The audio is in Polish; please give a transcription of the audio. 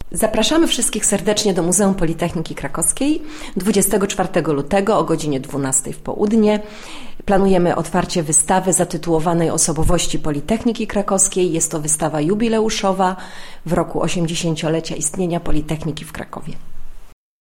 Zapraszamy wszystkich serdecznie do Muzeum Politechniki Krakowskiej 24 lutego o godzinie 12 w południe. Planujemy otwarcie wystawy zatytułowanej Osobowości Politechniki Krakowskiej. Jest to wystawa jubileuszowa w roku 80-lecia istnienia Politechniki w Krakowie.